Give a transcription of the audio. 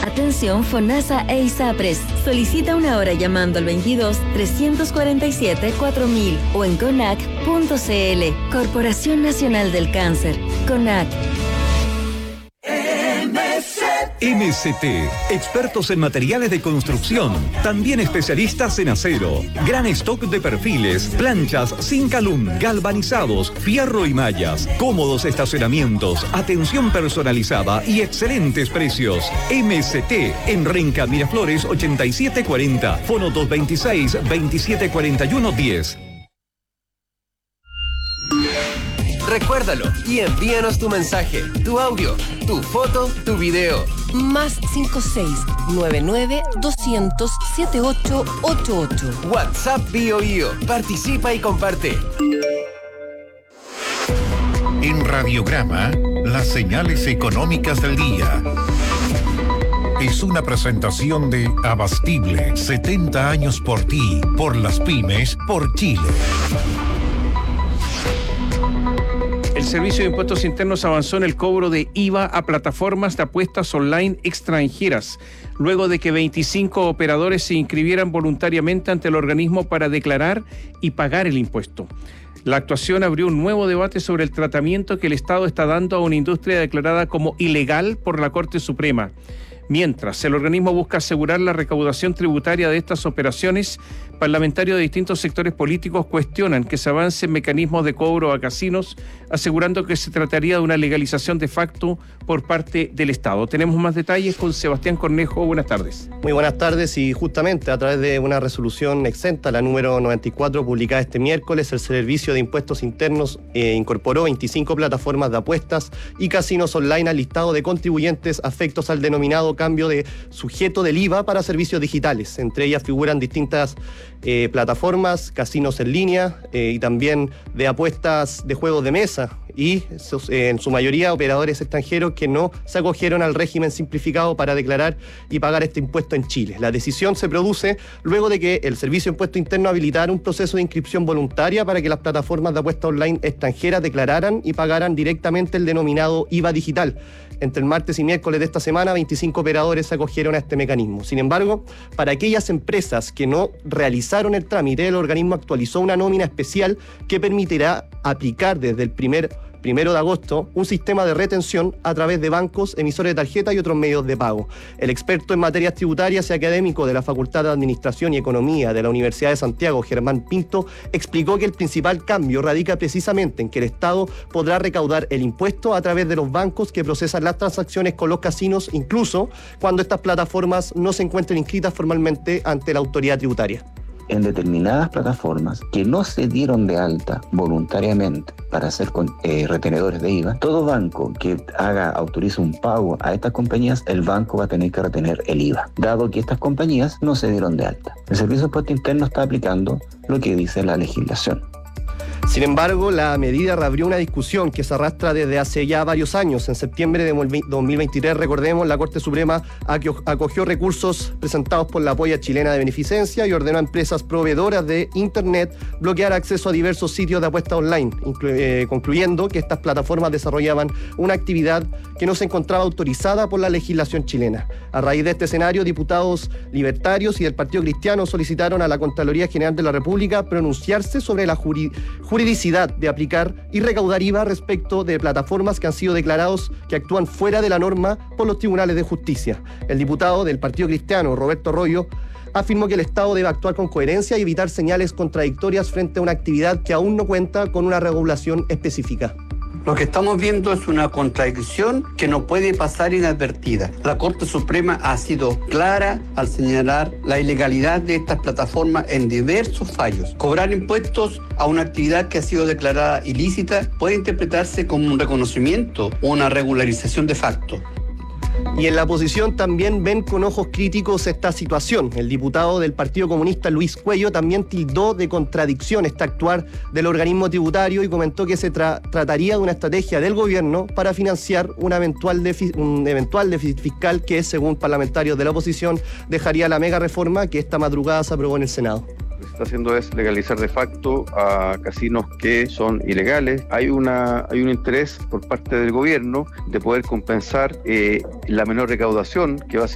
Atención FONASA e ISAPRES. Solicita una hora llamando al 22-347-4000 o en CONAC.cl. Corporación Nacional del Cáncer. CONAC. MST, expertos en materiales de construcción, también especialistas en acero, gran stock de perfiles, planchas, Zinc-Alum, galvanizados, fierro y mallas, cómodos estacionamientos, atención personalizada y excelentes precios. MST en Renca Miraflores 8740, fono 226-2741-10. Recuérdalo y envíanos tu mensaje, tu audio, tu foto, tu video. Más 56-99-200-7888. WhatsApp BioBio. Participa y comparte. En Radiograma, las señales económicas del día. Es una presentación de Abastible, 70 años por ti, por las pymes, por Chile. El Servicio de Impuestos Internos avanzó en el cobro de IVA a plataformas de apuestas online extranjeras, luego de que 25 operadores se inscribieran voluntariamente ante el organismo para declarar y pagar el impuesto. La actuación abrió un nuevo debate sobre el tratamiento que el Estado está dando a una industria declarada como ilegal por la Corte Suprema. Mientras el organismo busca asegurar la recaudación tributaria de estas operaciones, parlamentarios de distintos sectores políticos cuestionan que se avance en mecanismos de cobro a casinos, asegurando que se trataría de una legalización de facto por parte del Estado. Tenemos más detalles con Sebastián Cornejo. Buenas tardes. Muy buenas tardes, y justamente a través de una resolución exenta, la número 94, publicada este miércoles, el Servicio de Impuestos Internos incorporó 25 plataformas de apuestas y casinos online al listado de contribuyentes afectos al denominado cambio de sujeto del IVA para servicios digitales. Entre ellas figuran distintas plataformas, casinos en línea y también de apuestas de juegos de mesa, y en su mayoría operadores extranjeros que no se acogieron al régimen simplificado para declarar y pagar este impuesto en Chile. La decisión se produce luego de que el Servicio de Impuesto Interno habilitara un proceso de inscripción voluntaria para que las plataformas de apuestas online extranjeras declararan y pagaran directamente el denominado IVA digital. Entre el martes y miércoles de esta semana, 25 operadores se acogieron a este mecanismo. Sin embargo, para aquellas empresas que no realizaron el trámite, el organismo actualizó una nómina especial que permitirá aplicar desde el 1 de agosto un sistema de retención a través de bancos, emisores de tarjeta y otros medios de pago. El experto en materias tributarias y académico de la Facultad de Administración y Economía de la Universidad de Santiago, Germán Pinto, explicó que el principal cambio radica precisamente en que el Estado podrá recaudar el impuesto a través de los bancos que procesan las transacciones con los casinos, incluso cuando estas plataformas no se encuentren inscritas formalmente ante la autoridad tributaria. En determinadas plataformas que no se dieron de alta voluntariamente para ser retenedores de IVA, todo banco que autorice un pago a estas compañías, el banco va a tener que retener el IVA, dado que estas compañías no se dieron de alta. El Servicio de Impuesto Interno está aplicando lo que dice la legislación. Sin embargo, la medida reabrió una discusión que se arrastra desde hace ya varios años. En septiembre de 2023, recordemos, la Corte Suprema acogió recursos presentados por la Polla Chilena de Beneficencia y ordenó a empresas proveedoras de Internet bloquear acceso a diversos sitios de apuesta online, concluyendo que estas plataformas desarrollaban una actividad que no se encontraba autorizada por la legislación chilena. A raíz de este escenario, diputados libertarios y del Partido Cristiano solicitaron a la Contraloría General de la República pronunciarse sobre la juridicidad de aplicar y recaudar IVA respecto de plataformas que han sido declarados que actúan fuera de la norma por los tribunales de justicia. El diputado del Partido Cristiano, Roberto Arroyo, afirmó que el Estado debe actuar con coherencia y evitar señales contradictorias frente a una actividad que aún no cuenta con una regulación específica. Lo que estamos viendo es una contradicción que no puede pasar inadvertida. La Corte Suprema ha sido clara al señalar la ilegalidad de estas plataformas en diversos fallos. Cobrar impuestos a una actividad que ha sido declarada ilícita puede interpretarse como un reconocimiento o una regularización de facto. Y en la oposición también ven con ojos críticos esta situación. El diputado del Partido Comunista, Luis Cuello, también tildó de contradicción este actuar del organismo tributario y comentó que se trataría de una estrategia del gobierno para financiar un eventual déficit fiscal que, según parlamentarios de la oposición, dejaría la mega reforma que esta madrugada se aprobó en el Senado. Lo que se está haciendo es legalizar de facto a casinos que son ilegales. Hay un interés por parte del gobierno de poder compensar la menor recaudación que va a